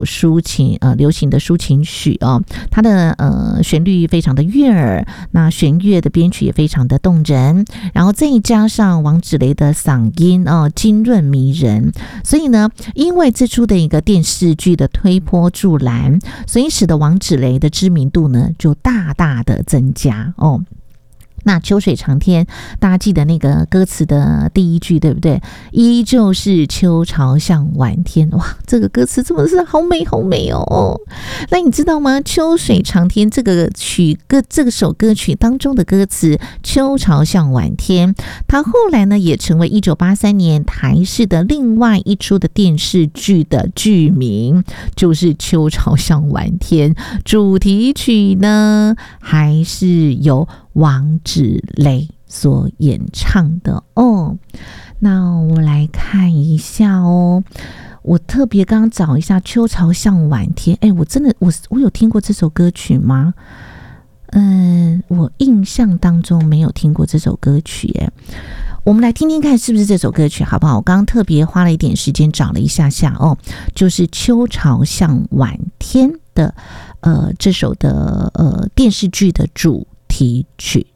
流行的抒情曲哦，它的旋律非常的悦耳，那弦乐的编曲也非常的动人，然后再加上王芷蕾的嗓音精润迷人，所以呢，因为这出的一个电视剧的推波助澜，所以使得王芷蕾的知名度呢就大大的增加哦。那秋水长天，大家记得那个歌词的第一句对不对？依旧是秋潮向晚天，哇，这个歌词真的是好美好美哦。那你知道吗？秋水长天这首歌曲当中的歌词秋潮向晚天，它后来呢也成为1983年台视的另外一出的电视剧的剧名，就是秋潮向晚天。主题曲呢还是由王芷蕾所演唱的哦。那我来看一下哦，我特别刚刚找一下秋潮向晚天，我真的我有听过这首歌曲吗？我印象当中没有听过这首歌曲我们来听听看是不是这首歌曲好不好？我刚刚特别花了一点时间找了一下哦，就是秋潮向晚天的这首的电视剧的主题曲。